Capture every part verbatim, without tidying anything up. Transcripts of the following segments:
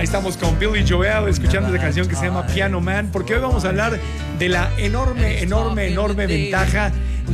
Ahí estamos con Billy Joel escuchando esta canción que se llama Piano Man, porque hoy vamos a hablar de la enorme, enorme, enorme ventaja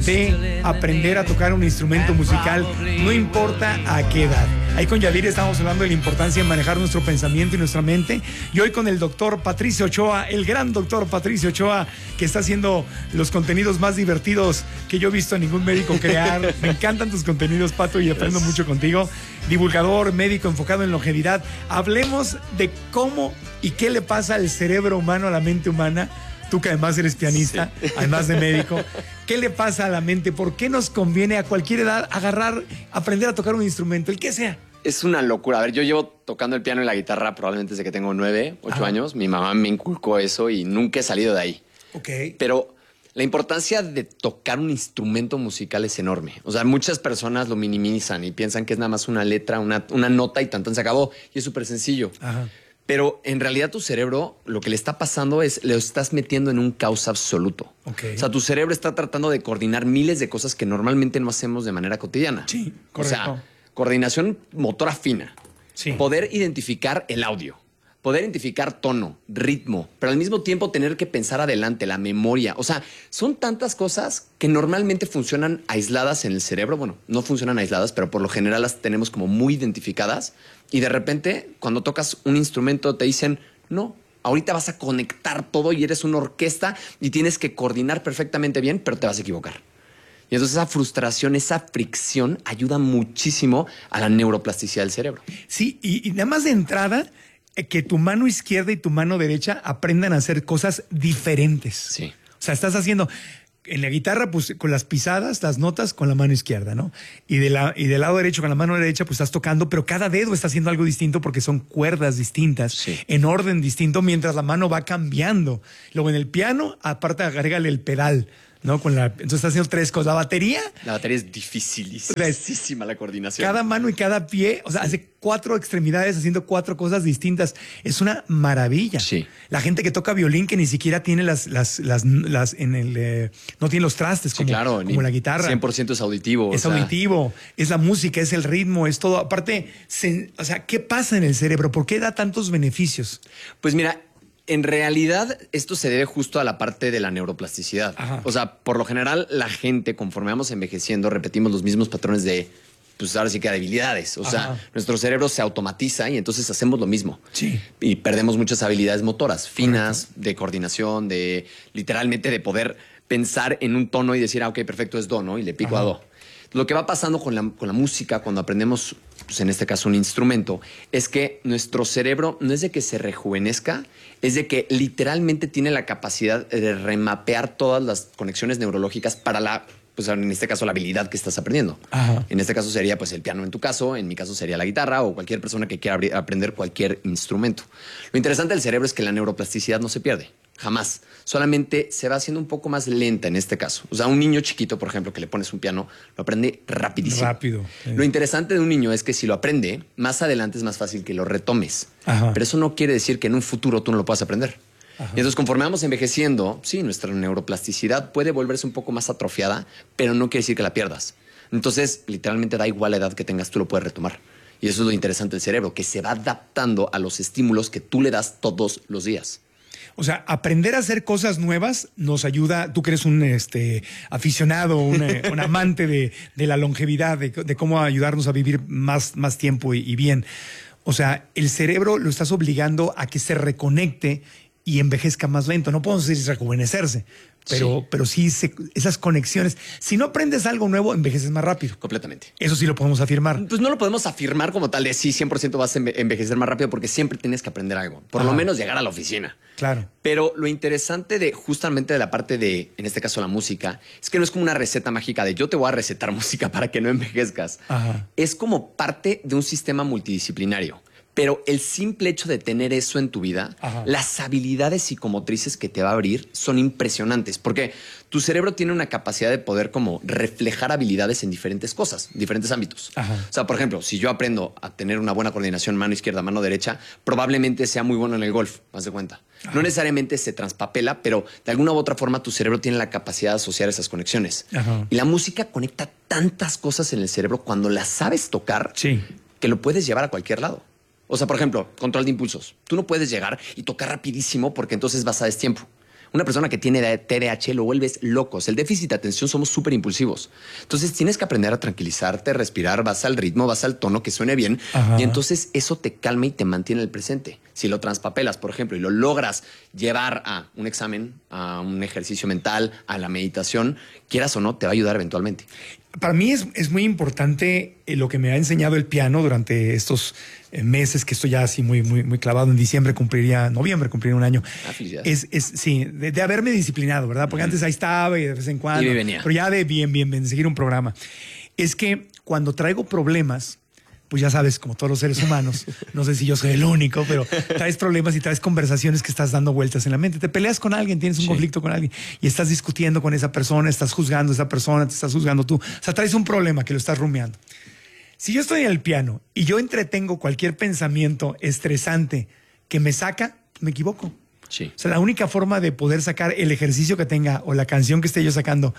de aprender a tocar un instrumento musical, no importa a qué edad. Ahí con Yadir estamos hablando de la importancia de manejar nuestro pensamiento y nuestra mente. Y hoy con el doctor Patricio Ochoa, el gran doctor Patricio Ochoa, que está haciendo los contenidos más divertidos que yo he visto a ningún médico crear. Me encantan tus contenidos, Pato, y aprendo mucho contigo. Divulgador, médico enfocado en longevidad. Hablemos de cómo y qué le pasa al cerebro humano, a la mente humana. Tú que además eres pianista, sí, además de médico, ¿qué le pasa a la mente? ¿Por qué nos conviene a cualquier edad agarrar, aprender a tocar un instrumento, el que sea? Es una locura. A ver, yo llevo tocando el piano y la guitarra probablemente desde que tengo nueve, ocho Ajá. años. Mi mamá me inculcó eso y nunca he salido de ahí. Ok. Pero la importancia de tocar un instrumento musical es enorme. O sea, muchas personas lo minimizan y piensan que es nada más una letra, una, una nota y tanto se acabó. Y es súper sencillo. Ajá. Pero en realidad tu cerebro, lo que le está pasando es, lo estás metiendo en un caos absoluto. Okay. O sea, tu cerebro está tratando de coordinar miles de cosas que normalmente no hacemos de manera cotidiana. Sí, correcto. O sea, coordinación motora fina. Sí. Poder identificar el audio. Poder identificar tono, ritmo, pero al mismo tiempo tener que pensar adelante, la memoria. O sea, son tantas cosas que normalmente funcionan aisladas en el cerebro. Bueno, no funcionan aisladas, pero por lo general las tenemos como muy identificadas. Y de repente, cuando tocas un instrumento, te dicen, no, ahorita vas a conectar todo y eres una orquesta y tienes que coordinar perfectamente bien, pero te vas a equivocar. Y entonces esa frustración, esa fricción ayuda muchísimo a la neuroplasticidad del cerebro. Sí, y, y nada más de entrada, que tu mano izquierda y tu mano derecha aprendan a hacer cosas diferentes. Sí. O sea, estás haciendo en la guitarra, pues con las pisadas, las notas con la mano izquierda, ¿no? Y, de la, y del lado derecho con la mano derecha, pues estás tocando, pero cada dedo está haciendo algo distinto porque son cuerdas distintas, sí, en orden distinto, mientras la mano va cambiando. Luego en el piano, aparte agrégale el pedal, ¿no? Con la, entonces está haciendo tres cosas. La batería. La batería es dificilísima la coordinación. Cada mano y cada pie, o sea, sí, hace cuatro extremidades haciendo cuatro cosas distintas. Es una maravilla. Sí. La gente que toca violín que ni siquiera tiene las, las, las, las en el, eh, no tiene los trastes, sí, como, claro, como la guitarra. cien por ciento es auditivo. Es o sea, auditivo, es la música, es el ritmo, es todo. Aparte, se, o sea, ¿qué pasa en el cerebro? ¿Por qué da tantos beneficios? Pues mira, en realidad, esto se debe justo a la parte de la neuroplasticidad. Ajá. O sea, por lo general, la gente, conforme vamos envejeciendo, repetimos los mismos patrones de, pues ahora sí que debilidades. O Ajá. sea, nuestro cerebro se automatiza y entonces hacemos lo mismo. Sí. Y perdemos muchas habilidades motoras, finas, Correcto. de coordinación, de literalmente de poder pensar en un tono y decir, ah, ok, perfecto, es do, ¿no? Y le pico Ajá. a do. Lo que va pasando con la, con la música cuando aprendemos, pues en este caso un instrumento, es que nuestro cerebro no es de que se rejuvenezca, es de que literalmente tiene la capacidad de remapear todas las conexiones neurológicas para la, pues en este caso la habilidad que estás aprendiendo. Ajá. En este caso sería pues el piano en tu caso, en mi caso sería la guitarra o cualquier persona que quiera aprender cualquier instrumento. Lo interesante del cerebro es que la neuroplasticidad no se pierde. Jamás. Solamente se va haciendo un poco más lenta en este caso. O sea, un niño chiquito, por ejemplo, que le pones un piano, lo aprende rapidísimo. Rápido. Sí. Lo interesante de un niño es que si lo aprende, más adelante es más fácil que lo retomes. Ajá. Pero eso no quiere decir que en un futuro tú no lo puedas aprender. Ajá. Y entonces, conforme vamos envejeciendo, sí, nuestra neuroplasticidad puede volverse un poco más atrofiada, pero no quiere decir que la pierdas. Entonces, literalmente da igual la edad que tengas, tú lo puedes retomar. Y eso es lo interesante del cerebro, que se va adaptando a los estímulos que tú le das todos los días. O sea, aprender a hacer cosas nuevas nos ayuda. Tú que eres un este, aficionado, un, un amante de, de la longevidad, de, de cómo ayudarnos a vivir más, más tiempo y, y bien. O sea, el cerebro lo estás obligando a que se reconecte y envejezca más lento. No podemos decir rejuvenecerse, pero sí, pero sí se, esas conexiones. Si no aprendes algo nuevo, envejeces más rápido. Completamente. Eso sí lo podemos afirmar. Pues no lo podemos afirmar como tal de sí, cien por ciento vas a envejecer más rápido porque siempre tienes que aprender algo. Por Ajá. lo menos llegar a la oficina. Claro. Pero lo interesante de justamente de la parte de, en este caso la música, es que no es como una receta mágica de yo te voy a recetar música para que no envejezcas. Ajá. Es como parte de un sistema multidisciplinario. Pero el simple hecho de tener eso en tu vida, Ajá. las habilidades psicomotrices que te va a abrir son impresionantes. Porque tu cerebro tiene una capacidad de poder como reflejar habilidades en diferentes cosas, diferentes ámbitos. Ajá. O sea, por ejemplo, si yo aprendo a tener una buena coordinación mano izquierda, mano derecha, probablemente sea muy bueno en el golf, haz de cuenta. Ajá. No necesariamente se transpapela, pero de alguna u otra forma tu cerebro tiene la capacidad de asociar esas conexiones. Ajá. Y la música conecta tantas cosas en el cerebro cuando las sabes tocar sí. que lo puedes llevar a cualquier lado. O sea, por ejemplo, control de impulsos. Tú no puedes llegar y tocar rapidísimo porque entonces vas a destiempo. Una persona que tiene T D A H lo vuelves locos. El déficit de atención somos súper impulsivos. Entonces tienes que aprender a tranquilizarte, respirar, vas al ritmo, vas al tono que suene bien. Ajá. Y entonces eso te calma y te mantiene en el presente. Si lo transpapelas, por ejemplo, y lo logras llevar a un examen, a un ejercicio mental, a la meditación, quieras o no, te va a ayudar eventualmente. Para mí es, es muy importante eh, lo que me ha enseñado el piano durante estos eh, meses que estoy ya así muy, muy, muy clavado. En diciembre cumpliría, noviembre cumpliría un año. Ah, es, es, sí, de, de haberme disciplinado, ¿verdad? Porque uh-huh. antes ahí estaba y de vez en cuando. Y venía. Pero ya de bien, bien, bien, de seguir un programa. Es que cuando traigo problemas, pues ya sabes, como todos los seres humanos, no sé si yo soy el único, pero traes problemas y traes conversaciones que estás dando vueltas en la mente. Te peleas con alguien, tienes un sí. conflicto con alguien y estás discutiendo con esa persona, estás juzgando a esa persona, te estás juzgando tú. O sea, traes un problema que lo estás rumiando. Si yo estoy en el piano y yo entretengo cualquier pensamiento estresante que me saca, me equivoco. Sí. O sea, la única forma de poder sacar el ejercicio que tenga o la canción que esté yo sacando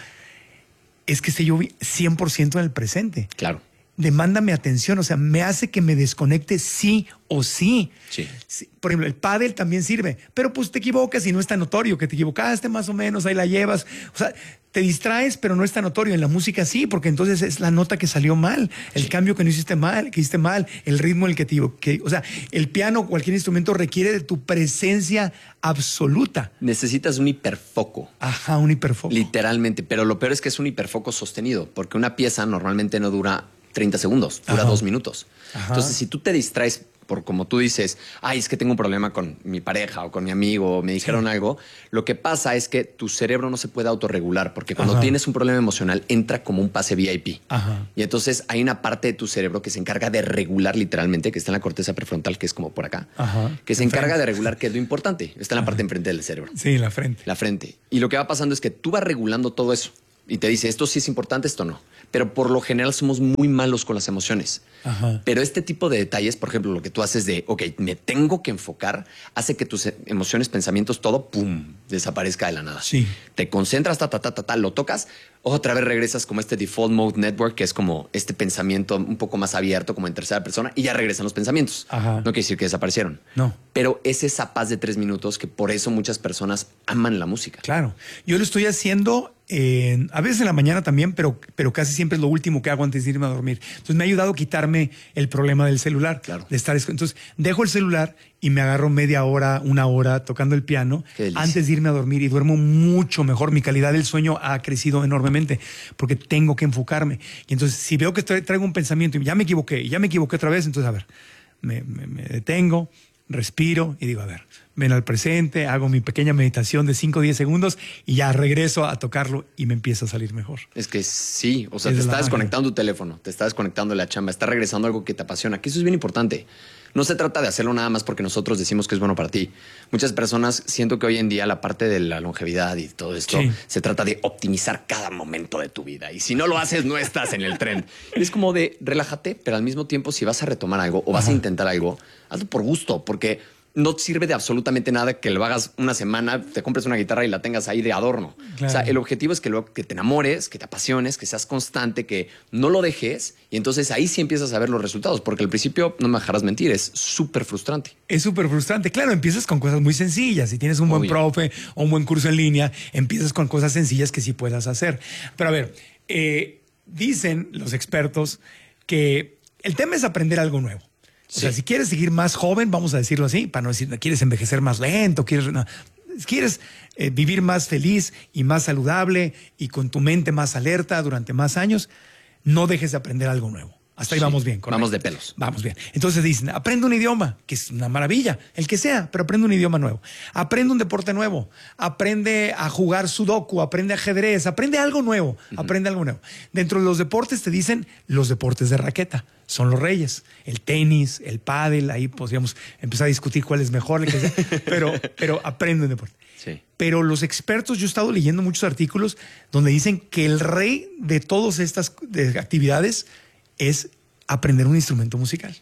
es que esté yo cien por ciento en el presente. Claro. Demándame atención, o sea, me hace que me desconecte sí o sí. Sí. sí. Por ejemplo, el pádel también sirve, pero pues te equivocas y no es tan notorio que te equivocaste más o menos, ahí la llevas. O sea, te distraes, pero no es tan notorio. En la música sí, porque entonces es la nota que salió mal, el sí. cambio que no hiciste mal, que hiciste mal, el ritmo en el que te equivocaste. O sea, el piano, cualquier instrumento requiere de tu presencia absoluta. Necesitas un hiperfoco. Ajá, un hiperfoco. Literalmente, pero lo peor es que es un hiperfoco sostenido, porque una pieza normalmente no dura treinta segundos, dura Ajá. dos minutos. Ajá. Entonces, si tú te distraes por como tú dices, ay, es que tengo un problema con mi pareja o con mi amigo, o me dijeron sí. algo, lo que pasa es que tu cerebro no se puede autorregular porque cuando Ajá. tienes un problema emocional entra como un pase V I P. Ajá. Y entonces hay una parte de tu cerebro que se encarga de regular literalmente, que está en la corteza prefrontal, que es como por acá, Ajá. que se encarga de regular qué es lo importante. Está en la Ajá. parte enfrente del cerebro. Sí, la frente. La frente. Y lo que va pasando es que tú vas regulando todo eso. Y te dice, esto sí es importante, esto no. Pero por lo general somos muy malos con las emociones. Ajá. Pero este tipo de detalles, por ejemplo, lo que tú haces de, ok, me tengo que enfocar, hace que tus emociones, pensamientos, todo, pum, desaparezca de la nada. Sí. Te concentras, ta, ta, ta, ta, ta, lo tocas, otra vez regresas como este default mode network, que es como este pensamiento un poco más abierto, como en tercera persona, y ya regresan los pensamientos. Ajá. No quiere decir que desaparecieron. No. Pero es esa paz de tres minutos que por eso muchas personas aman la música. Claro. Yo lo estoy haciendo eh, a veces en la mañana también, pero, pero casi siempre es lo último que hago antes de irme a dormir. Entonces me ha ayudado a quitarme el problema del celular. Claro. De estar, entonces dejo el celular y me agarro media hora, una hora tocando el piano antes de irme a dormir y duermo mucho mejor. Mi calidad del sueño ha crecido enormemente porque tengo que enfocarme. Y entonces si veo que estoy, traigo un pensamiento y ya me equivoqué, y ya me equivoqué otra vez, entonces a ver, me, me, me detengo, respiro y digo, a ver, ven al presente, hago mi pequeña meditación de cinco o diez segundos y ya regreso a tocarlo y me empieza a salir mejor. Es que sí, o sea, Esa te es está la desconectando tu teléfono, te está desconectando la chamba, está regresando algo que te apasiona, que eso es bien importante. No se trata de hacerlo nada más porque nosotros decimos que es bueno para ti. Muchas personas, siento que hoy en día la parte de la longevidad y todo esto, sí. se trata de optimizar cada momento de tu vida. Y si no lo haces, no estás en el tren. Es como de relájate, pero al mismo tiempo si vas a retomar algo o vas Ajá. a intentar algo, hazlo por gusto, porque no sirve de absolutamente nada que lo hagas una semana, te compres una guitarra y la tengas ahí de adorno. Claro. O sea, el objetivo es que luego que te enamores, que te apasiones, que seas constante, que no lo dejes y entonces ahí sí empiezas a ver los resultados, porque al principio, no me dejarás mentir, es súper frustrante. Es súper frustrante. Claro, empiezas con cosas muy sencillas. Si tienes un buen Obvio. profe o un buen curso en línea, empiezas con cosas sencillas que sí puedas hacer. Pero a ver, eh, dicen los expertos que el tema es aprender algo nuevo. O Sí. sea, si quieres seguir más joven, vamos a decirlo así, para no decir, quieres envejecer más lento, quieres, no, quieres eh, vivir más feliz y más saludable y con tu mente más alerta durante más años, no dejes de aprender algo nuevo. Hasta ahí Sí. vamos bien. Correcto. Vamos de pelos. Vamos bien. Entonces dicen, aprende un idioma, que es una maravilla, el que sea, pero aprende un idioma nuevo. Aprende un deporte nuevo. Aprende a jugar sudoku, aprende ajedrez, aprende algo nuevo, uh-huh. aprende algo nuevo. Dentro de los deportes te dicen los deportes de raqueta. Son los reyes. El tenis, el pádel, ahí podríamos empezar a discutir cuál es mejor, el que sea, pero, pero aprende un deporte. Sí. Pero los expertos, yo he estado leyendo muchos artículos donde dicen que el rey de todas estas de actividades es aprender un instrumento musical.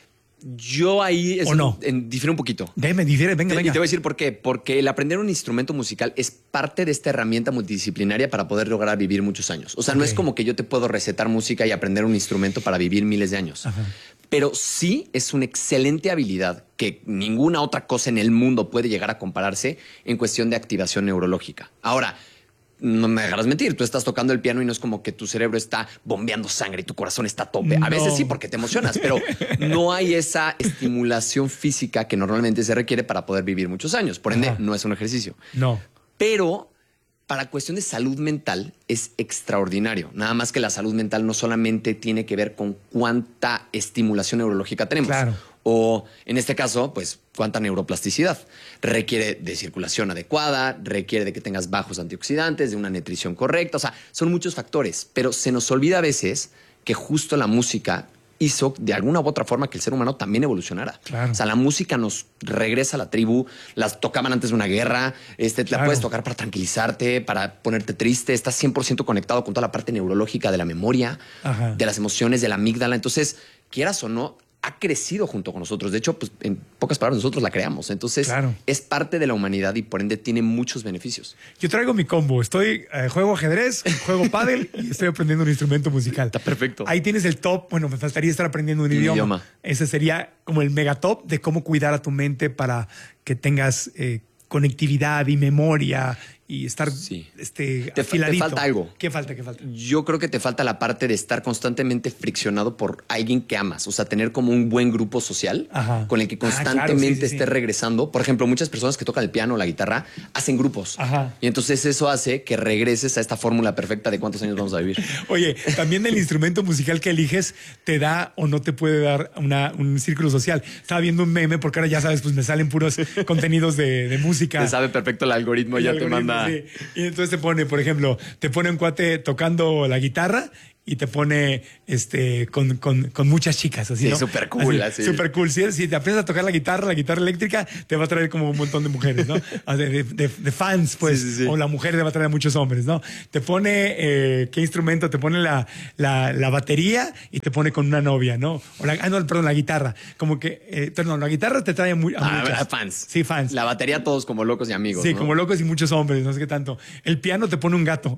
Yo ahí es ¿O no? en, difiere un poquito. Dime, difiere, venga, Te- venga. Y te voy a decir por qué. Porque el aprender un instrumento musical es parte de esta herramienta multidisciplinaria para poder lograr vivir muchos años. O sea, no Ok. es como que yo te puedo recetar música y aprender un instrumento para vivir miles de años. Ajá. Pero sí es una excelente habilidad que ninguna otra cosa en el mundo puede llegar a compararse en cuestión de activación neurológica. Ahora, no me dejarás mentir, tú estás tocando el piano y no es como que tu cerebro está bombeando sangre y tu corazón está a tope. No. A veces sí porque te emocionas, pero no hay esa estimulación física que normalmente se requiere para poder vivir muchos años. Por ende, Ajá. no es un ejercicio. No. Pero para cuestión de salud mental es extraordinario. Nada más que la salud mental no solamente tiene que ver con cuánta estimulación neurológica tenemos. Claro. O en este caso, pues, cuánta neuroplasticidad. Requiere de circulación adecuada, requiere de que tengas bajos antioxidantes, de una nutrición correcta. O sea, son muchos factores, pero se nos olvida a veces que justo la música hizo de alguna u otra forma que el ser humano también evolucionara. Claro. O sea, la música nos regresa a la tribu, las tocaban antes de una guerra, este, Claro. la puedes tocar para tranquilizarte, para ponerte triste, estás cien por ciento conectado con toda la parte neurológica de la memoria, Ajá. de las emociones, de la amígdala. Entonces, quieras o no, ha crecido junto con nosotros. De hecho, pues, en pocas palabras, nosotros la creamos. Entonces, Claro. es parte de la humanidad y por ende tiene muchos beneficios. Yo traigo mi combo. Estoy, eh, juego ajedrez, juego pádel y estoy aprendiendo un instrumento musical. Está perfecto. Ahí tienes el top. Bueno, me faltaría estar aprendiendo un Un idioma. idioma. Ese sería como el megatop de cómo cuidar a tu mente para que tengas eh, conectividad y memoria y estar Sí. este, Te fa- te afiladito. falta algo. ¿Qué falta? ¿Qué falta? Yo creo que te falta la parte de estar constantemente friccionado por alguien que amas. O sea, tener como un buen grupo social Ajá. con el que Ah, claro, constantemente sí, sí, sí. estés regresando. Por ejemplo, muchas personas que tocan el piano o la guitarra hacen grupos. Ajá. Y entonces eso hace que regreses a esta fórmula perfecta de cuántos años vamos a vivir. Oye, también el instrumento musical que eliges te da o no te puede dar una, un círculo social. Estaba viendo un meme porque ahora ya sabes, pues me salen puros contenidos de, de música. Te sabe perfecto el algoritmo, El ya te algoritmo, manda. sí. Y entonces te pone, por ejemplo, te pone un cuate tocando la guitarra y te pone este con, con, con muchas chicas, así, Sí, ¿no? súper cool, así. Súper cool. Si, si te aprendes a tocar la guitarra, la guitarra eléctrica, te va a traer como un montón de mujeres, ¿no? De, de- de- de fans, pues. Sí, sí, sí. O la mujer te va a traer a muchos hombres, ¿no? Te pone, eh, ¿qué instrumento? Te pone la, la, la batería y te pone con una novia, ¿no? O la, ah, no, perdón, la guitarra. Como que, eh, perdón, la guitarra te trae a, mu- a Ah, muchas. a fans. Sí, fans. La batería todos como locos y amigos. Sí, ¿no? como locos y muchos hombres, no sé qué tanto. El piano te pone un gato.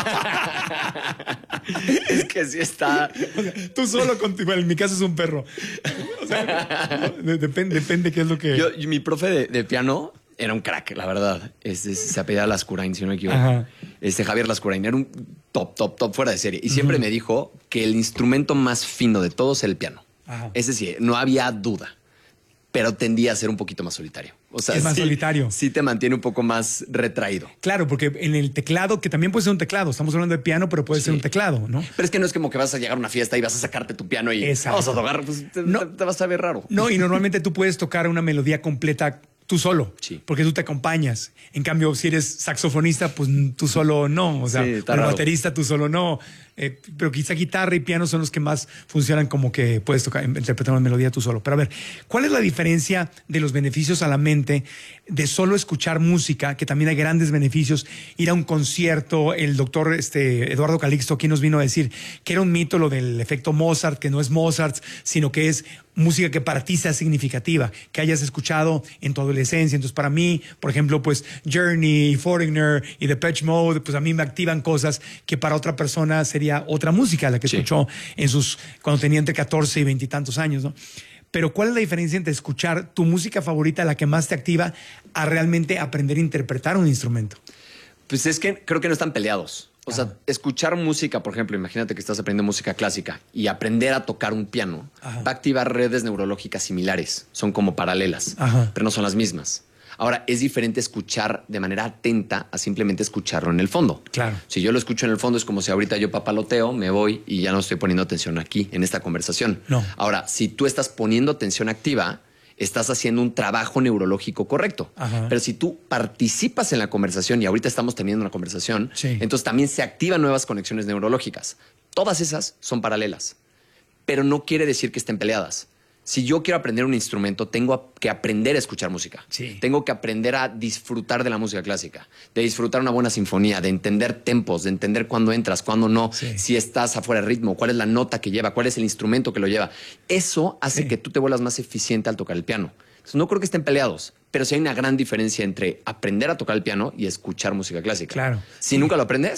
Es que sí está. O sea, tú solo con tu- bueno, en mi caso es un perro. O sea, no, de- depende, depende qué es lo que. Yo, mi profe de, de piano era un crack, la verdad. Este, se apellidaba Lascurain, si no me equivoco. Ajá. Este, Javier Lascurain era un top, top, top fuera de serie. Y siempre me dijo que el instrumento más fino de todos era el piano. Ajá. Ese sí, no había duda. Pero tendía a ser un poquito más solitario. O sea, Es más sí- solitario. Sí te mantiene un poco más retraído. Claro, porque en el teclado, que también puede ser un teclado, estamos hablando de piano, pero puede ser Sí. un teclado, ¿no? Pero es que no es como que vas a llegar a una fiesta y vas a sacarte tu piano y Exacto. vamos a tocar. Pues te, No. te- te vas a ver raro. No, y normalmente tú puedes tocar una melodía completa tú solo, Sí. porque tú te acompañas. En cambio, si eres saxofonista, pues tú solo no, o sea, Sí, está o el raro. baterista tú solo no. Eh, pero quizá guitarra y piano son los que más funcionan como que puedes tocar, interpretar una melodía tú solo. Pero a ver, ¿cuál es la diferencia de los beneficios a la mente de solo escuchar música, que también hay grandes beneficios, ir a un concierto? El doctor este, Eduardo Calixto aquí nos vino a decir que era un mito lo del efecto Mozart, que no es Mozart, sino que es música que para ti sea significativa, que hayas escuchado en tu adolescencia. Entonces, para mí, por ejemplo, pues Journey, Foreigner y Depeche Mode, pues a mí me activan cosas que para otra persona sería otra música, la que Sí. escuchó en sus, cuando tenía entre catorce y veinte y tantos años, ¿no? Pero ¿cuál es la diferencia entre escuchar tu música favorita, la que más te activa, a realmente aprender a interpretar un instrumento? Pues es que creo que no están peleados. O Ajá. sea, escuchar música, por ejemplo, imagínate que estás aprendiendo música clásica y aprender a tocar un piano Ajá. va a activar redes neurológicas similares. Son como paralelas, Ajá. pero no son las mismas. Ahora, es diferente escuchar de manera atenta a simplemente escucharlo en el fondo. Claro. Si yo lo escucho en el fondo, es como si ahorita yo papaloteo, me voy y ya no estoy poniendo atención aquí, en esta conversación. No. Ahora, si tú estás poniendo atención activa, estás haciendo un trabajo neurológico correcto. Ajá. Pero si tú participas en la conversación y ahorita estamos teniendo una conversación, Sí. entonces también se activan nuevas conexiones neurológicas. Todas esas son paralelas, pero no quiere decir que estén peleadas. Si yo quiero aprender un instrumento, tengo que aprender a escuchar música. Sí. Tengo que aprender a disfrutar de la música clásica, de disfrutar una buena sinfonía, de entender tempos, de entender cuándo entras, cuándo no, Sí. si estás afuera de ritmo, cuál es la nota que lleva, cuál es el instrumento que lo lleva. Eso hace Sí. que tú te vuelvas más eficiente al tocar el piano. Entonces, no creo que estén peleados, pero sí hay una gran diferencia entre aprender a tocar el piano y escuchar música clásica. Claro. Si nunca lo aprendes,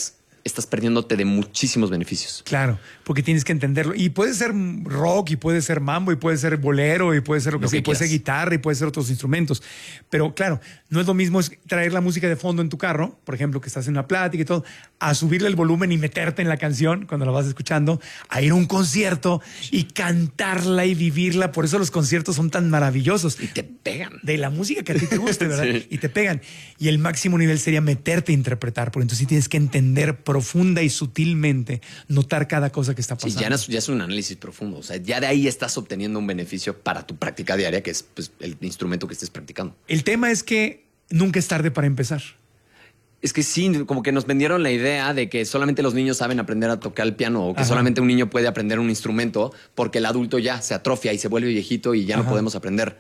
estás perdiéndote de muchísimos beneficios. Claro, porque tienes que entenderlo. Y puede ser rock, y puede ser mambo, y puede ser bolero, y puede ser lo que, Lo sea, que y puede ser quieras. guitarra, y puede ser otros instrumentos. Pero claro, no es lo mismo es traer la música de fondo en tu carro, por ejemplo, que estás en una plática y todo, a subirle el volumen y meterte en la canción cuando la vas escuchando, a ir a un concierto y cantarla y vivirla. Por eso los conciertos son tan maravillosos. Y te pegan. De la música que a ti te guste, ¿verdad? Sí. Y te pegan. Y el máximo nivel sería meterte a interpretar, porque entonces sí tienes que entender profunda y sutilmente, notar cada cosa que está Sí, pasando. ya, no es, ya es un análisis profundo. O sea, ya de ahí estás obteniendo un beneficio para tu práctica diaria, que es pues, el instrumento que estés practicando. El tema es que nunca es tarde para empezar. Es que sí, como que nos vendieron la idea de que solamente los niños saben aprender a tocar el piano o que Ajá. solamente un niño puede aprender un instrumento porque el adulto ya se atrofia y se vuelve viejito y ya Ajá. no podemos aprender.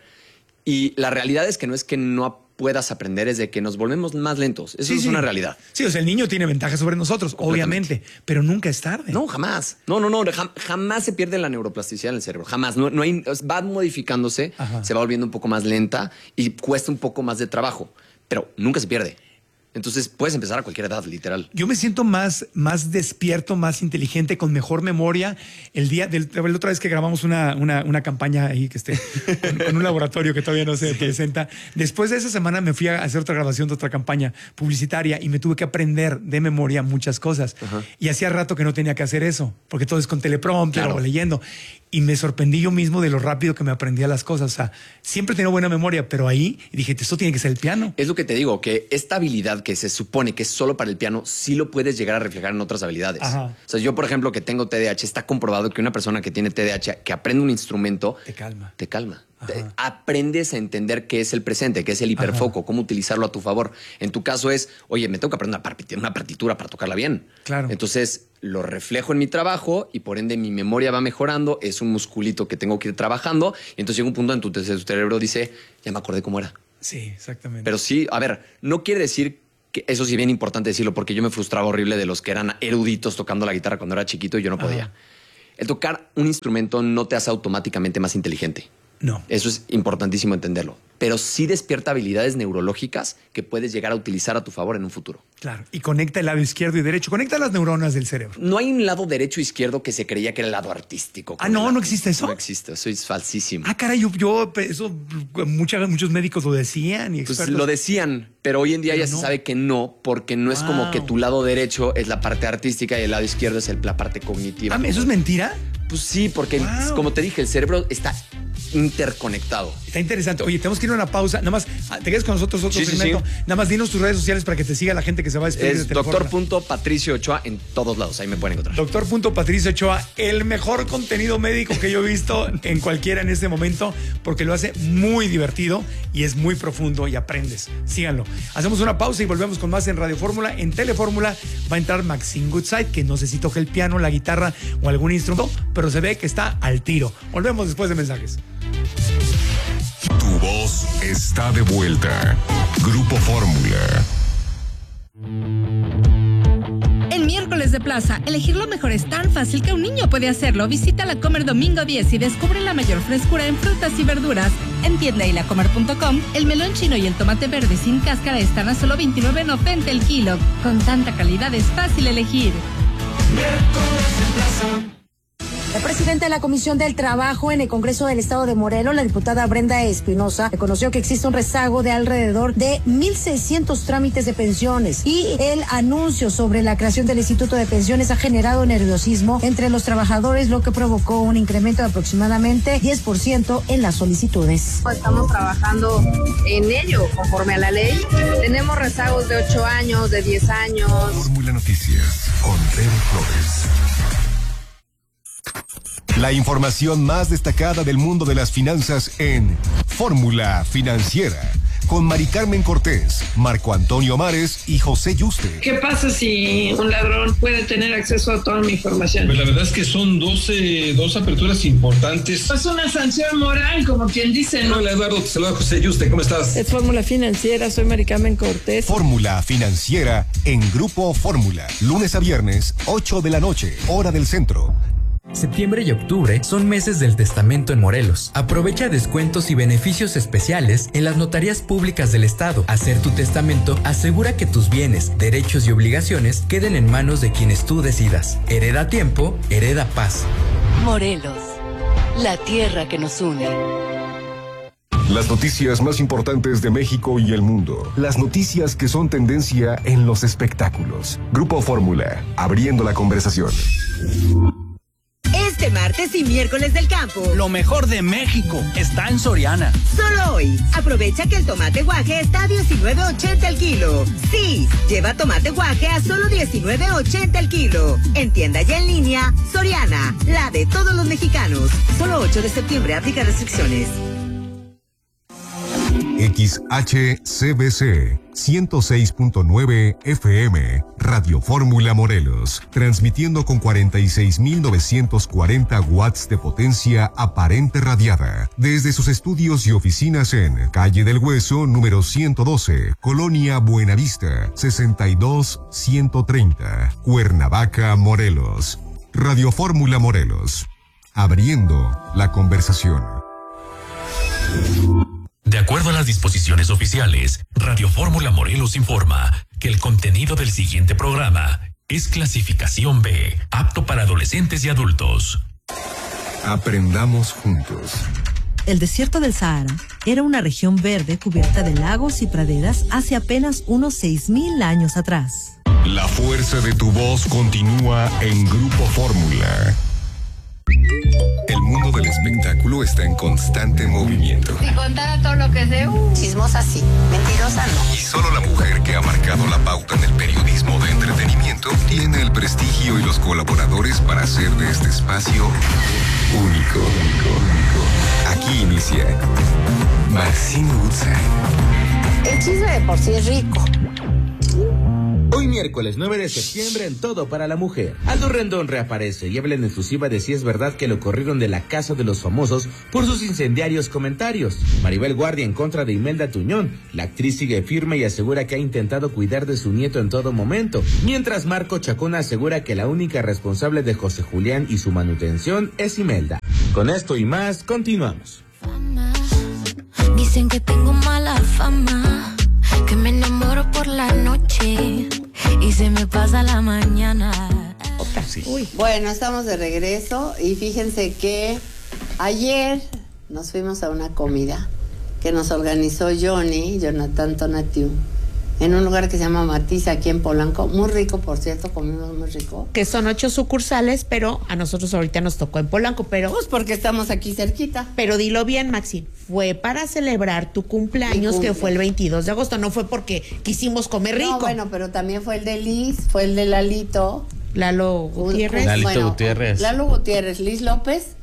Y la realidad es que no es que no puedas aprender, es de que nos volvemos más lentos. Eso Sí, es sí. una realidad. Sí, o sea, el niño tiene ventaja sobre nosotros, obviamente, pero nunca es tarde. No, jamás. No, no, no. jam- jamás se pierde la neuroplasticidad en el cerebro. Jamás. No, no hay, va modificándose, Ajá. se va volviendo un poco más lenta y cuesta un poco más de trabajo, pero nunca se pierde. Entonces puedes empezar a cualquier edad, literal. Yo me siento más, más despierto, más inteligente, con mejor memoria. El día del, la otra vez que grabamos una, una, una campaña ahí que esté con, con un laboratorio que todavía no se sí. presenta. Después de esa semana me fui a hacer otra grabación de otra campaña publicitaria y me tuve que aprender de memoria muchas cosas. Ajá. Y hacía rato que no tenía que hacer eso, porque todo es con teleprompter claro. o leyendo. Y me sorprendí yo mismo de lo rápido que me aprendía las cosas. O sea, siempre he tenido buena memoria, pero ahí dije, esto tiene que ser el piano. Es lo que te digo, que esta habilidad que se supone que es solo para el piano, sí lo puedes llegar a reflejar en otras habilidades. Ajá. O sea, yo, por ejemplo, que tengo T D A H, está comprobado que una persona que tiene T D A H, que aprende un instrumento... Te calma. Te calma. Te, aprendes a entender qué es el presente, qué es el hiperfoco, Ajá. cómo utilizarlo a tu favor. En tu caso es, oye, me tengo que aprender una partitura, una partitura para tocarla bien. Claro. Entonces, lo reflejo en mi trabajo y por ende mi memoria va mejorando, es un musculito que tengo que ir trabajando y entonces llega un punto en tu, tu cerebro dice, ya me acordé cómo era. Sí, exactamente. Pero sí, a ver, no quiere decir que eso sí bien importante decirlo porque yo me frustraba horrible de los que eran eruditos tocando la guitarra cuando era chiquito y yo no podía. Ajá. El tocar un instrumento no te hace automáticamente más inteligente. No. Eso es importantísimo entenderlo. Pero sí despierta habilidades neurológicas que puedes llegar a utilizar a tu favor en un futuro. Claro. Y conecta el lado izquierdo y derecho. Conecta las neuronas del cerebro. No hay un lado derecho o izquierdo que se creía que era el lado artístico. Ah, no, no existe eso. No existe. Eso es falsísimo. Ah, caray, yo, yo eso, mucha, muchos médicos lo decían y expertos. Pues lo decían, pero hoy en día pero ya no. se sabe que no, porque no wow. es como que tu lado derecho es la parte artística y el lado izquierdo es el, la parte cognitiva. Ah, ¿eso es mentira? Pues sí, porque wow. como te dije, el cerebro está interconectado. Está interesante. Oye, tenemos que ir a una pausa. Nada más, te quedas con nosotros otro sí, segmento. Sí, sí. Nada más dinos tus redes sociales para que te siga la gente que se va a despedir. Es doctor punto patricio ochoa en todos lados. Ahí me pueden encontrar. doctor punto patricio ochoa, el mejor contenido médico que yo he visto en cualquiera en este momento, porque lo hace muy divertido y es muy profundo y aprendes. Síganlo. Hacemos una pausa y volvemos con más en Radio Fórmula. En Telefórmula va a entrar Maxine Goodside, que no sé si toca el piano, la guitarra o algún instrumento, pero se ve que está al tiro. Volvemos después de mensajes. Tu voz está de vuelta. Grupo Fórmula. En Miércoles de Plaza, elegir lo mejor es tan fácil que un niño puede hacerlo. Visita La Comer domingo diez y descubre la mayor frescura en frutas y verduras. En tienda y la comer punto com, el melón chino y el tomate verde sin cáscara están a solo veintinueve noventa el kilo. Con tanta calidad es fácil elegir. Miércoles de Plaza. La presidenta de la Comisión del Trabajo en el Congreso del Estado de Morelos, la diputada Brenda Espinosa, reconoció que existe un rezago de alrededor de mil seiscientos trámites de pensiones y el anuncio sobre la creación del Instituto de Pensiones ha generado nerviosismo entre los trabajadores, lo que provocó un incremento de aproximadamente diez por ciento en las solicitudes. Estamos trabajando en ello conforme a la ley. Tenemos rezagos de ocho años, de diez años. Fórmula Noticias con Rebe Flores. La información más destacada del mundo de las finanzas en Fórmula Financiera con Mari Carmen Cortés, Marco Antonio Mares y José Yuste. ¿Qué pasa si un ladrón puede tener acceso a toda mi información? Pues la verdad es que son doce, dos aperturas importantes. Es una sanción moral, como quien dice, ¿no? Hola Eduardo, te saluda José Yuste, ¿cómo estás? Es Fórmula Financiera, soy Mari Carmen Cortés. Fórmula Financiera en Grupo Fórmula, lunes a viernes, ocho de la noche, hora del centro. Septiembre y octubre son meses del testamento en Morelos. Aprovecha descuentos y beneficios especiales en las notarías públicas del estado. Hacer tu testamento asegura que tus bienes, derechos y obligaciones queden en manos de quienes tú decidas. Hereda tiempo, hereda paz. Morelos, la tierra que nos une. Las noticias más importantes de México y el mundo. Las noticias que son tendencia en los espectáculos. Grupo Fórmula, abriendo la conversación. Este martes y miércoles del campo, lo mejor de México está en Soriana. Solo hoy, aprovecha que el tomate guaje está a diecinueve ochenta el kilo. Sí, lleva tomate guaje a solo diecinueve ochenta el kilo. En tienda y en línea, Soriana, la de todos los mexicanos. Solo ocho de septiembre, aplica restricciones. X H C B C ciento seis punto nueve F M, Radio Fórmula Morelos, transmitiendo con cuarenta y seis mil novecientos cuarenta watts de potencia aparente radiada, desde sus estudios y oficinas en Calle del Hueso, número ciento doce, Colonia Buenavista, sesenta y dos ciento treinta, Cuernavaca, Morelos. Radio Fórmula Morelos, abriendo la conversación. De acuerdo a las disposiciones oficiales, Radio Fórmula Morelos informa que el contenido del siguiente programa es clasificación B, apto para adolescentes y adultos. Aprendamos juntos. El desierto del Sahara era una región verde cubierta de lagos y praderas hace apenas unos seis mil años atrás. La fuerza de tu voz continúa en Grupo Fórmula. El mundo del espectáculo está en constante movimiento. Si contara todo lo que sé, uh, chismosa sí, mentirosa no. Y solo la mujer que ha marcado la pauta en el periodismo de entretenimiento tiene el prestigio y los colaboradores para hacer de este espacio único. único, único. Aquí inicia Maxine Woodside. El chisme de por sí es rico. Hoy miércoles nueve de septiembre en Todo para la Mujer. Aldo Rendón reaparece y habla en exclusiva de si es verdad que lo corrieron de la casa de los famosos por sus incendiarios comentarios. Maribel Guardia en contra de Imelda Tuñón. La actriz sigue firme y asegura que ha intentado cuidar de su nieto en todo momento. Mientras Marco Chacón asegura que la única responsable de José Julián y su manutención es Imelda. Con esto y más, continuamos. Fama. Dicen que tengo mala fama, que me enamoro por la noche y se me pasa la mañana. Sí. Uy. Bueno, estamos de regreso y fíjense que ayer nos fuimos a una comida que nos organizó Johnny, Jonathan Tonatiu, en un lugar que se llama Matiz, aquí en Polanco. Muy rico, por cierto, comimos muy rico. Que son ocho sucursales, pero a nosotros ahorita nos tocó en Polanco, pero... Pues porque estamos aquí cerquita. Pero dilo bien, Maxi, fue para celebrar tu cumpleaños, cumple. Que fue el veintidós de agosto, no fue porque quisimos comer rico. No, bueno, pero también fue el de Liz, fue el de Lalito. Lalo Gutiérrez. Lalito bueno, Gutiérrez. Lalo Gutiérrez, Liz López.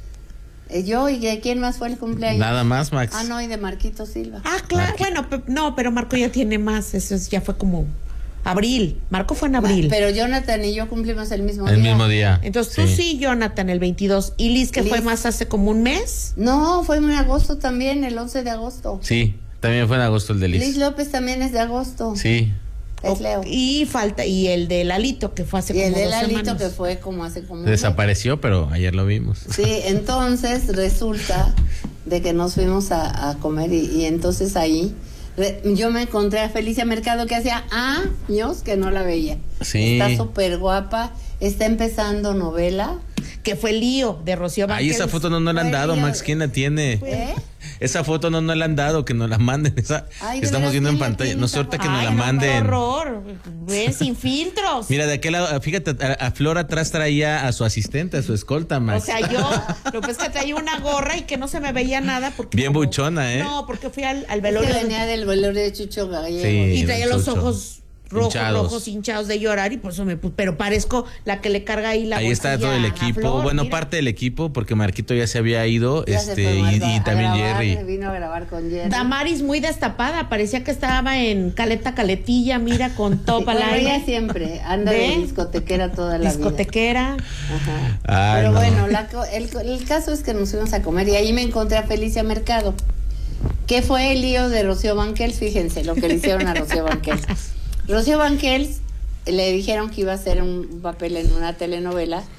Yo, ¿y de quién más fue el cumpleaños? Nada más, Max. Ah, no, y de Marquito Silva. Ah, claro, Marquito. Bueno, pe- no, pero Marco ya tiene más, eso es, ya fue como abril, Marco fue en abril. Pero Jonathan y yo cumplimos el mismo el día. El mismo día. Entonces sí. Tú sí, Jonathan, el veintidós, y Liz, que Liz. Fue más hace como un mes. No, fue en agosto también, el once de agosto. Sí, también fue en agosto el de Liz. Liz López también es de agosto. Sí. Es Leo. Y falta, y el de Lalito, que fue hace y como el de dos Lalito, semanas. que fue como hace como... Desapareció, pero ayer lo vimos. Sí, entonces resulta de que nos fuimos a, a comer y, y entonces ahí re, yo me encontré a Felicia Mercado, que hacía años que no la veía. Sí. Está súper guapa, está empezando novela. Que fue Lío, de Rocío Banquels. Ahí esa foto no nos la han dado, Lío. Max, ¿quién la tiene? ¿Eh? Esa foto no nos la han dado, que nos la manden. Esa Ay, estamos viendo en ¿quién la pantalla. tiene No esa suelta que foto? nos Ay, la no, manden. qué horror. Ven sin filtros. Mira, de aquel lado, fíjate, a, a Flor atrás traía a su asistente, a su escolta, Max. O sea, yo, lo que es que traía una gorra y que no se me veía nada. Porque bien como, buchona, ¿eh? No, porque fui al, al velorio. Es que venía del velorio de Chucho Gallego. Sí, y traía los Chucho. ojos rojos, hinchados. rojos, hinchados de llorar, y por eso me puse, pero parezco la que le carga ahí la Ahí está todo el equipo, Flor, bueno, mira. parte del equipo, porque Marquito ya se había ido, Ya se este, fue y, Marta y a también grabar, Jerry. Vino a grabar con Jerry. Damaris muy destapada, parecía que estaba en Caleta Caletilla, mira, con todo para Bueno, el ella aire. siempre anda ¿Ve? de discotequera toda la Discotequera. vida. Ajá. Ay, Pero no. bueno, la co- el, el caso es que nos fuimos a comer y ahí me encontré a Felicia Mercado. ¿Qué fue el lío de Rocío Banquels? Fíjense lo que le hicieron a Rocío Banquels. Rocío Banquels le dijeron que iba a hacer un papel en una telenovela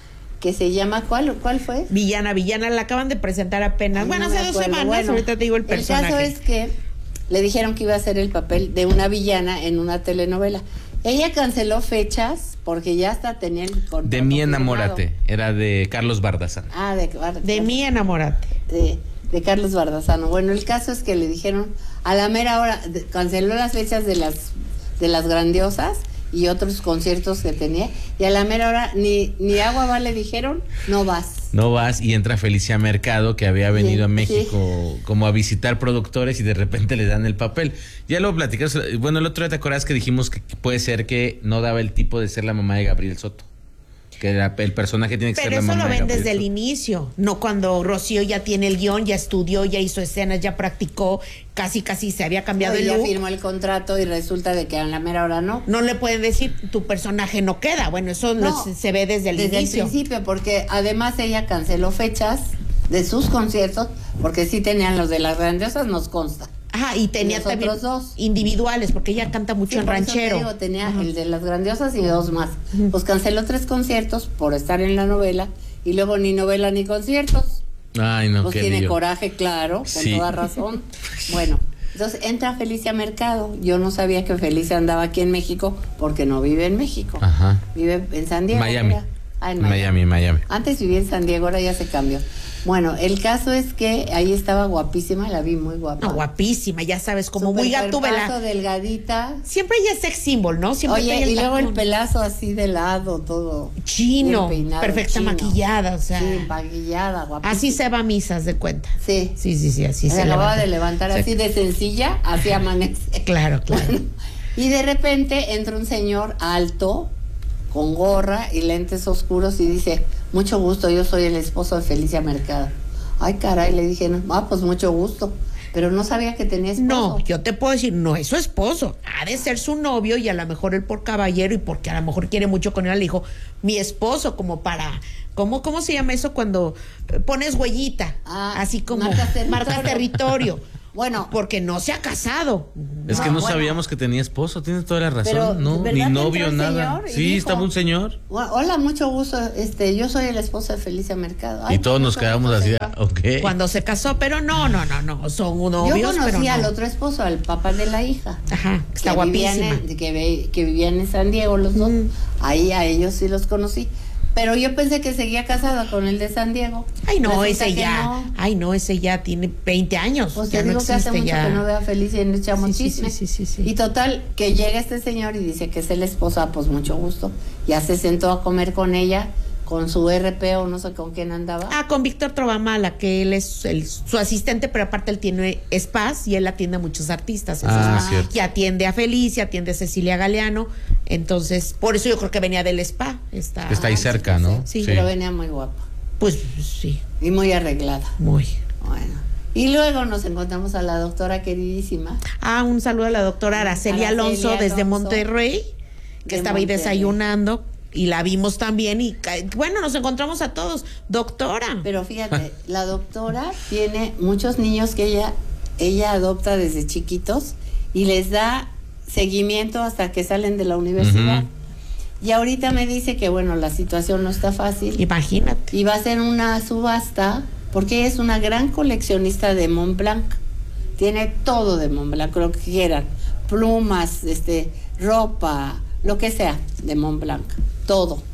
que se llama, ¿cuál cuál fue? Villana, Villana, la acaban de presentar apenas. No bueno, hace dos semanas, bueno, ahorita te digo el personaje. El caso es que le dijeron que iba a hacer el papel de una villana en una telenovela. Ella canceló fechas porque ya hasta tenía el contrato De mí enamórate, firmado. era de Carlos Bardazán. Ah, de, de, de mí enamórate. De, de Carlos Bardazano. Bueno, el caso es que le dijeron a la mera hora, de, canceló las fechas de las de las grandiosas y otros conciertos que tenía, y a la mera hora ni, ni agua va le dijeron, no vas. No vas, y entra Felicia Mercado, que había venido Bien, a México sí. como a visitar productores, y de repente le dan el papel. Ya lo platicamos, bueno, el otro día te acuerdas que dijimos que puede ser que no daba el tipo de ser la mamá de Gabriel Soto, que era, el personaje tiene que Pero ser la mamá eso lo de ven Gabriel desde el Soto. inicio, no cuando Rocío ya tiene el guión, ya estudió, ya hizo escenas, ya practicó, casi casi se había cambiado No, el ya look. firmó el contrato y resulta de que a la mera hora no. No le pueden decir, tu personaje no queda. Bueno, eso No, lo- se ve desde el desde inicio. el principio, porque además ella canceló fechas de sus conciertos, porque sí tenían los de las grandiosas, nos consta. Ajá, y tenía los también otros dos. individuales, porque ella canta mucho Sí, en por eso te ranchero. digo, tenía Ajá. el de las grandiosas y dos más. Pues canceló tres conciertos por estar en la novela, y luego ni novela ni conciertos. Ay, no, Pues qué tiene lío. coraje, claro, con Sí. toda razón. Bueno, entonces entra Felicia Mercado. Yo no sabía que Felicia andaba aquí en México, porque no vive en México. Ajá. Vive en San Diego. Miami. era. Ah, en Miami, Miami. Antes vivía en San Diego, ahora ya se cambió. Bueno, el caso es que ahí estaba guapísima, la vi muy guapa. No, guapísima, ya sabes, como Súper muy cuerpazo, gatúbela. delgadita. Siempre ella es sex symbol, ¿no? Siempre trae Oye, el y luego el tacón. pelazo así de lado, todo Chino, bien peinado, perfecta chino. maquillada, o sea. Sí, maquillada, guapísima. Así se va a misas de cuenta. Sí. Sí, sí, sí, así se se acababa levanta. de levantar Sí. así de sencilla, así amanece. Claro, claro. Bueno, y de repente entra un señor alto, con gorra y lentes oscuros, y dice, mucho gusto, yo soy el esposo de Felicia Mercado. Ay, caray, le dije, ah, pues mucho gusto. Pero no sabía que tenía esposo. No, yo te puedo decir, no es su esposo, ha de ser su novio, y a lo mejor él por caballero y porque a lo mejor quiere mucho con él, le dijo, mi esposo, como para, ¿cómo, cómo se llama eso cuando eh, pones huellita? Ah, así como marcas territorio. marcas territorio. Bueno, porque no se ha casado. Es que no bueno. sabíamos que tenía esposo, tienes toda la razón, Pero, ¿no? ¿verdad Ni que novio, entró el nada. señor y Sí, dijo, estaba un señor. hola, mucho gusto, este, yo soy el esposo de Felicia Mercado. Ay, Y todos nos mucho quedamos gusto, así, señor. ok. Cuando se casó, pero no, no, no, no, son Yo novios, pero conocí no. al otro esposo, al papá de la hija. Ajá, que está vivían guapísima. en- que, ve- que vivían en San Diego los dos. Ahí a ellos sí los conocí. Pero yo pensé que seguía casada con el de San Diego. Ay, no, Resulta ese que ya, no. ay, no, ese ya tiene veinte años. Pues ya te digo no que hace existe mucho ya. que no veo a Felicia y no echamos Sí, sí, chisme. sí, sí, sí, sí. Y total, que llega este señor y dice que es el esposo, ah, pues mucho gusto. Ya se sentó a comer con ella, con su R P o no sé con quién andaba. Ah, con Víctor Trovamala, que él es el- su asistente, pero aparte él tiene spas y él atiende a muchos artistas. Ah, Entonces, cierto. y atiende a Felicia, atiende a Cecilia Galeano. Entonces, por eso yo creo que venía del spa. Está, Está ahí cerca, ¿no? Sí. Pero venía muy guapa Pues sí, y muy arreglada. muy. Bueno. Y luego nos encontramos a la doctora queridísima. Ah, un saludo a la doctora Araceli Araceli Alonso desde Alonso, Monterrey, que de estaba ahí Monterrey. desayunando. Y la vimos también y ca- bueno, nos encontramos a todos. Doctora. Pero fíjate, la doctora tiene muchos niños que ella, ella adopta desde chiquitos y les da seguimiento hasta que salen de la universidad. Ujú. Y ahorita me dice que bueno, la situación no está fácil. Imagínate. Y va a hacer una subasta porque ella es una gran coleccionista de Mont Blanc. Tiene todo de Mont Blanc, lo que quieran. Plumas, este, ropa, lo que sea de Mont Blanc. Todo.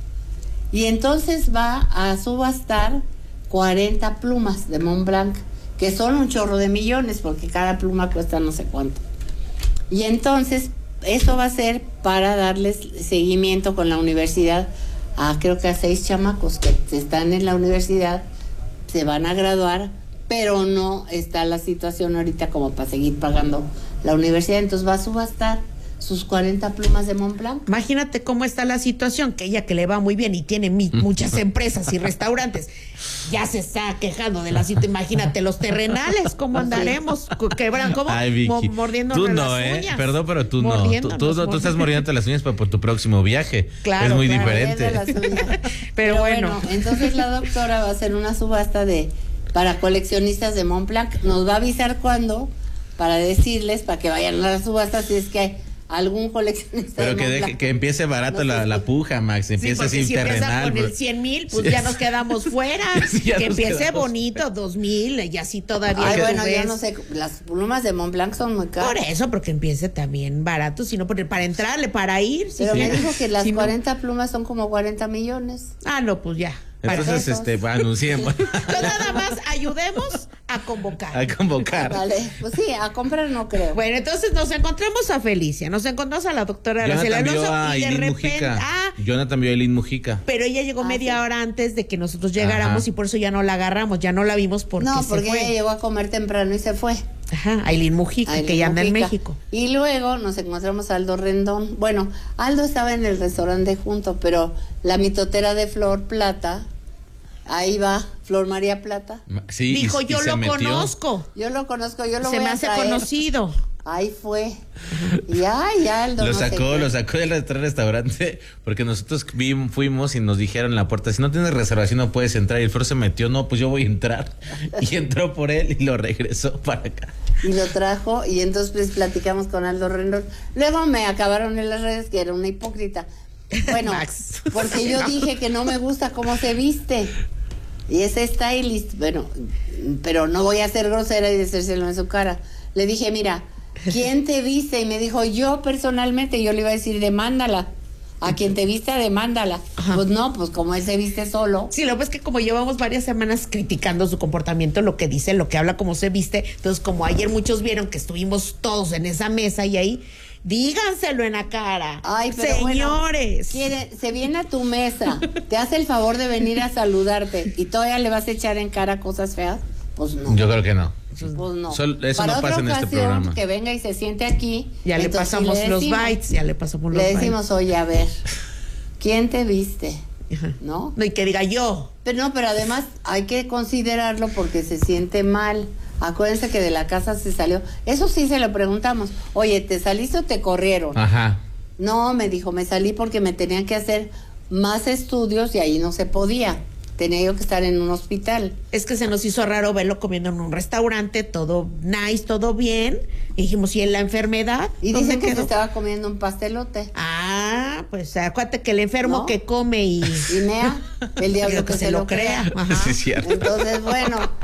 Y entonces va a subastar cuarenta plumas de Mont Blanc, que son un chorro de millones, porque cada pluma cuesta no sé cuánto. Y entonces, eso va a ser para darles seguimiento con la universidad a, creo que a seis chamacos que están en la universidad, se van a graduar, pero no está la situación ahorita como para seguir pagando la universidad. Entonces va a subastar sus cuarenta plumas de Mont Blanc. Imagínate cómo está la situación, que ella que le va muy bien y tiene mi- muchas empresas y restaurantes, ya se está quejando de la situación. Imagínate los terrenales, cómo andaremos, Co- quebran, cómo Ay, Vicky. Mo- mordiéndonos Tú no, las ¿eh? uñas. Perdón, pero tú no. Tú, Mordiéndonos, tú no, tú mordiendo. estás mordiéndote las uñas para por tu próximo viaje. Claro, es muy claro. diferente. Mordiendo las uñas. Pero bueno. entonces la doctora va a hacer una subasta de para coleccionistas de Mont Blanc. Nos va a avisar cuándo para decirles, para que vayan a la subasta, si es que algún coleccionista. Pero de que, Montblanc. deje, que empiece barato No sé la, si- la puja, Max. Empieza Sí, así si terrenal. empieza con bro. el cien mil, pues Sí. ya nos quedamos fuera. Sí, ya que nos empiece quedamos bonito, dos mil, y así todavía. Ay, tú bueno, yo ves. no sé, las plumas de Montblanc son muy caras. Por eso, porque empiece también barato, sino por- para entrarle, para ir. Pero sí, me sí. dijo que las Si no- cuarenta plumas son como cuarenta millones. Ah, no, pues ya. Entonces, pesos. este, va, anunciemos. Entonces, nada más ayudemos a convocar. A convocar. Vale, pues sí, a comprar no creo. Bueno, entonces nos encontramos a Felicia, nos encontramos a la doctora Araceli Jonathan vio Alonso a y de Eileen repente, Mujica. ah, Jonathan vio a Eileen Mujica. pero ella llegó Ah, media sí. hora antes de que nosotros llegáramos Ajá. y por eso ya no la agarramos, ya no la vimos porque no, se porque fue. ella llegó a comer temprano y se fue. Ajá, Aileen Mujica, Aileen que ya anda en Mujica. México. Y luego nos encontramos a Aldo Rendón. Bueno, Aldo estaba en el restaurante junto, pero la mitotera de Flor Plata, ahí va, Flor María Plata. Sí, y- Dijo, y yo se lo metió. conozco. Yo lo conozco, yo lo Se voy me a hace traer. conocido. Ahí fue. Y ay, Aldo. Lo no sé sacó, qué. lo sacó del resta- restaurante porque nosotros vim- fuimos y nos dijeron en la puerta, si no tienes reservación no puedes entrar. Y el Flor se metió, no, pues yo voy a entrar. Y entró por él y lo regresó para acá. Y lo trajo y entonces pues platicamos con Aldo Rendón. Luego me acabaron en las redes que era una hipócrita. Bueno, Max. porque yo dije que no me gusta cómo se viste. Y es stylist, bueno, pero no voy a ser grosera y decírselo en su cara. Le dije, mira, ¿quién te viste? Y me dijo, yo personalmente, yo le iba a decir, demándala. A quien te viste, demándala. Ajá. Pues no, pues como él se viste solo. Sí, lo que es que como llevamos varias semanas criticando su comportamiento, lo que dice, lo que habla, cómo se viste, entonces como ayer muchos vieron que estuvimos todos en esa mesa y ahí, díganselo en la cara. Ay, pero señores. Bueno, quiere, se viene a tu mesa, te hace el favor de venir a saludarte y todavía le vas a echar en cara cosas feas. Pues no. Yo creo que no. Pues no. Sol- eso Para no otra pasa en este ocasión, programa. que venga y se siente aquí. Ya le entonces sí pasamos le los decimos. bytes, ya le pasamos los Le bytes. decimos, oye, a ver, ¿quién te viste? Ajá. ¿No? No, y que diga yo. Pero no, pero además hay que considerarlo porque se siente mal. Acuérdense que de la casa se salió. Eso sí se lo preguntamos. Oye, ¿te saliste o te corrieron? Ajá. No, me dijo, me salí porque me tenían que hacer más estudios y ahí no se podía. Tenía yo que estar en un hospital. Es que se nos hizo raro verlo comiendo en un restaurante, todo nice, todo bien. Y dijimos, ¿y en la enfermedad? Y ¿Dónde dicen que se quedó? estaba comiendo un pastelote. Ah, pues acuérdate que el enfermo ¿No? que come y... Y mea, el diablo que, se, lo crea. Ajá. Sí, es cierto. Entonces, bueno,